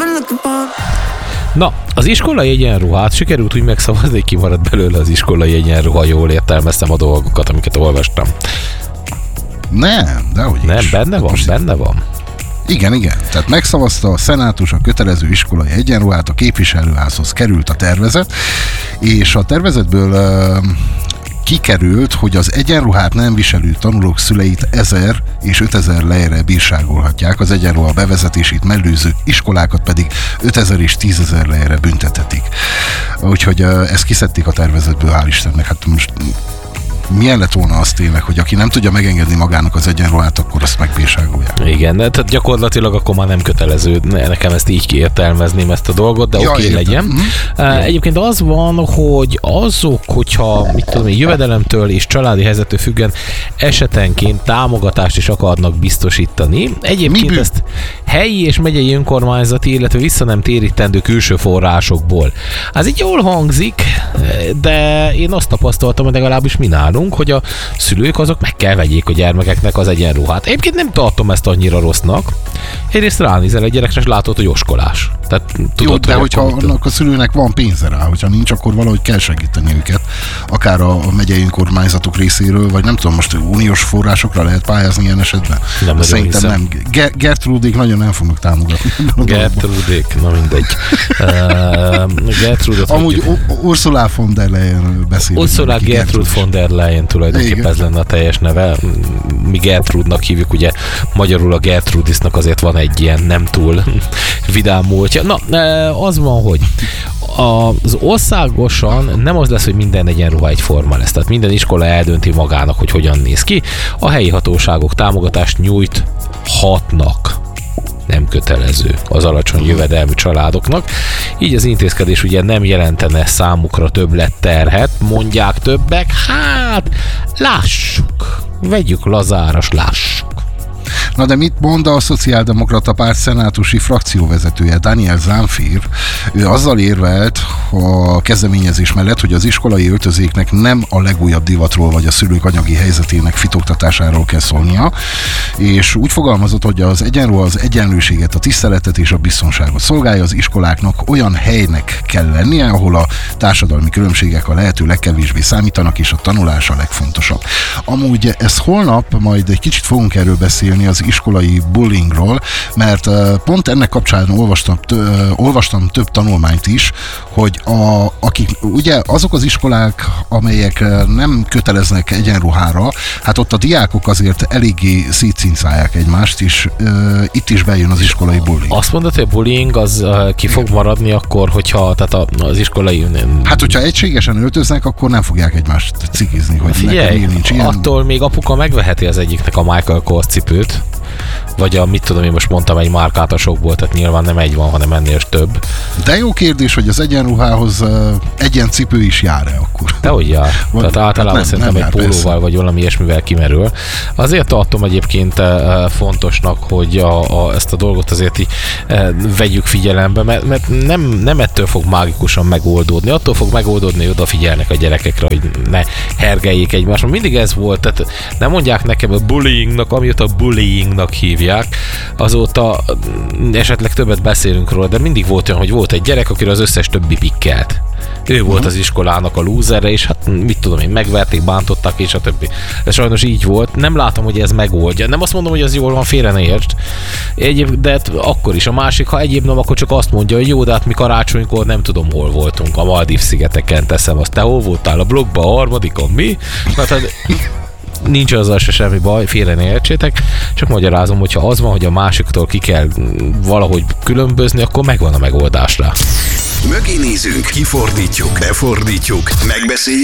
Na, az iskolai egyenruhát sikerült úgy megszavazni, hogy kimaradt belőle az iskolai egyenruha, jól értelmeztem a dolgokat, amiket olvastam. Nem, dehogy Nem, is. benne van. Igen. Tehát megszavazta a szenátus a kötelező iskolai egyenruhát, a képviselőházhoz került a tervezet, és a tervezetből kikerült, hogy az egyenruhát nem viselő tanulók szüleit 1000 és 5000 lejre bírságolhatják, az egyenruha bevezetését mellőző iskolákat pedig 5000 és 10.000 lejre büntethetik. Úgyhogy ezt kiszedték a tervezetből, hál' Istennek. Hát most milyen lett volna az tényleg, hogy aki nem tudja megengedni magának az egyenruhát, akkor azt megbírságolják. Igen, tehát gyakorlatilag akkor már nem kötelező nekem ezt így kiértelmezném ezt a dolgot, de oké, legyen. Egyébként az van, hogy azok, hogyha mit tudom én, jövedelemtől és családi helyzettől függően esetenként támogatást is akarnak biztosítani. Egyébként ezt helyi és megyei önkormányzati, illetve vissza nem térítendő külső forrásokból. Ez így jól hangzik, de én azt tapasztaltam, hogy legalábbis mi nálunk, hogy a szülők azok meg kell vegyék a gyermekeknek az egyenruhát. Egyébként nem tartom ezt annyira rossznak. Egyrészt ránézel egy gyerekre, és látod, hogy oskolás. Tehát, tudod, jó, de hogyha annak a szülőnek van pénze rá, hogyha nincs, akkor valahogy kell segíteni őket. Akár a megyei önkormányzatok részéről, vagy nem tudom, most uniós forrásokra lehet pályázni ilyen esetben. Nem, szerintem nem. Gertrudék nagyon nem fognak támogatni. Gertrudék, na mindegy. Gertrude. Amúgy Ursula von der Leyen beszél. Ursula Gertrude von der Leyen tulajdonképpen ez lenne a teljes neve. Mi Gertrudnak hívjuk, ugye magyarul a Gertrudisnak azért van egy ilyen nem túl vidám múltja. Na, az van, hogy az országosan nem az lesz, hogy minden egyenruha egyforma lesz. Tehát minden iskola eldönti magának, hogy hogyan néz ki. A helyi hatóságok támogatást nyújthatnak. Nem kötelező az alacsony jövedelmű családoknak. Így az intézkedés ugye nem jelentene számukra többletterhet, mondják többek. Hát, lássuk. Vegyük lazáras, lássuk. Na de mit mond a Szociáldemokrata Párt szenátusi frakcióvezetője, Daniel Zamfir? Ő azzal érvelt a kezdeményezés mellett, hogy az iskolai öltözéknek nem a legújabb divatról vagy a szülők anyagi helyzetének fitoktatásáról kell szólnia, és úgy fogalmazott, hogy az egyenruha az egyenlőséget, a tiszteletet és a biztonságot szolgálja, az iskoláknak olyan helynek kell lennie, ahol a társadalmi különbségek a lehető legkevésbé számítanak, és a tanulás a legfontosabb. Amúgy ez holnap majd egy kicsit fogunk erről beszélni, az iskolai bullyingról, mert pont ennek kapcsán olvastam több tanulmányt is, hogy akik, ugye azok az iskolák, amelyek nem köteleznek egyenruhára, hát ott a diákok azért eléggé szétcincálják egymást, és itt is bejön az iskolai bullying. Azt mondod, hogy a bullying az ki fog maradni akkor, hogyha tehát az iskolai... Hát, hogyha egységesen öltöznek, akkor nem fogják egymást cikizni, hogy figyelj, nekem nincs ilyen. Attól még apuka megveheti az egyiknek a Michael Kors cipőt, vagy a, mit tudom, én most mondtam egy márkát a sokból, tehát nyilván nem egy van, hanem ennél több. De jó kérdés, hogy az egyenruhához egyencipő is jár-e akkor? Dehogy jár. Tehát általában hát szerintem egy pólóval persze, vagy valami ilyesmivel kimerül. Azért tartom egyébként fontosnak, hogy ezt a dolgot azért így vegyük figyelembe, mert nem ettől fog mágikusan megoldódni. Attól fog megoldódni, hogy odafigyelnek a gyerekekre, hogy ne hergeljék egymást. Mindig ez volt, tehát nem mondják nekem a bullyingnak, amióta bullyingnak hívják, azóta esetleg többet beszélünk róla, de mindig volt olyan, hogy volt egy gyerek, akire az összes többi pikkelt. Ő volt az iskolának a lúzere, és hát mit tudom én, megverték, bántották, és a többi. De sajnos így volt. Nem látom, hogy ez megoldja. Nem azt mondom, hogy ez jól van, félre ne értsd. De hát akkor is. A másik, ha egyéb nem, akkor csak azt mondja, hogy jó, de hát mi karácsonykor nem tudom, hol voltunk. A Maldív-szigeteken teszem azt. Te hol voltál? A blogban, a harmadikon? Mi? Hát nincs azzal se semmi baj, félre ne értsétek, csak magyarázom, hogyha az van, hogy a másiktól ki kell valahogy különbözni, akkor megvan a megoldás rá. Mögé nézünk, kifordítjuk, befordítjuk, megbeszéljük